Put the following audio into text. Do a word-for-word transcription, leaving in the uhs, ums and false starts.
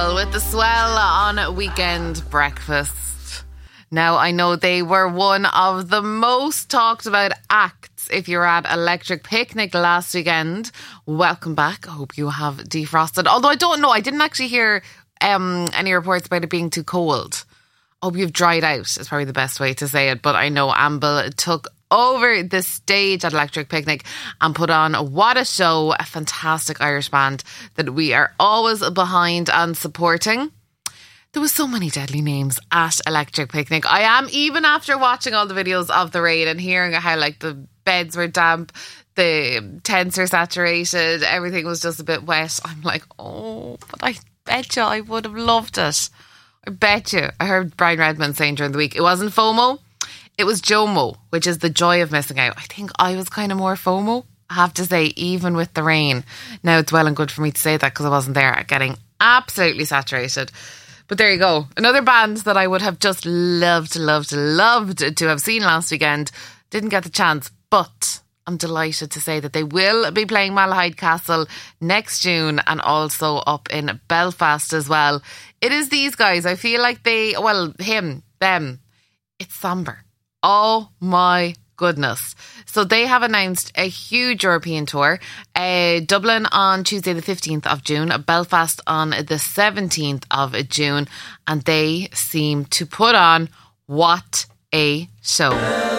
With the Swell on Weekend Breakfast. Now, I know they were one of the most talked about acts if you're at Electric Picnic last weekend. Welcome back. I hope you have defrosted. Although I don't know, I didn't actually hear um, any reports about it being too cold. I hope you've dried out is probably the best way to say it. But I know Amble took over the stage at Electric Picnic and put on What a Show, a fantastic Irish band that we are always behind and supporting. There were so many deadly names at Electric Picnic. I am, even after watching all the videos of the rain and hearing how like the beds were damp, the tents are saturated, everything was just a bit wet. I'm like, oh, but I bet you I would have loved it. I bet you. I heard Brian Redmond saying during the week, it wasn't FOMO, it was JOMO, which is the joy of missing out. I think I was kind of more FOMO, I have to say, even with the rain. Now it's well and good for me to say that because I wasn't there, getting absolutely saturated. But there you go. Another band that I would have just loved, loved, loved to have seen last weekend. Didn't get the chance, but I'm delighted to say that they will be playing Malahide Castle next June and also up in Belfast as well. It is these guys. I feel like they, well, him, them, it's somber. Oh my goodness. So they have announced a huge European tour. Uh, Dublin on Tuesday the fifteenth of June, Belfast on the seventeenth of June, and they seem to put on What a Show.